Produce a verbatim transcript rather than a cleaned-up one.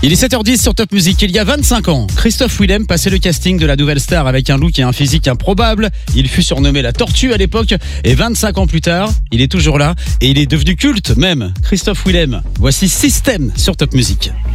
Il est sept heures dix sur Top Music. Il y a vingt-cinq ans, Christophe Willem passait le casting de la nouvelle star avec un look et un physique improbable. Il fut surnommé la tortue à l'époque et vingt-cinq ans plus tard, il est toujours là et il est devenu culte même. Christophe Willem, voici Système sur Top Music.